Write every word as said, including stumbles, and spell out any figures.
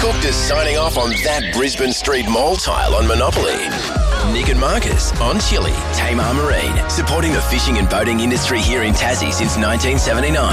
Cooked is signing off on that Brisbane Street Mall tile on Monopoly. Nick and Marcus on Chili, Tamar Marine, supporting the fishing and boating industry here in Tassie since nineteen seventy-nine.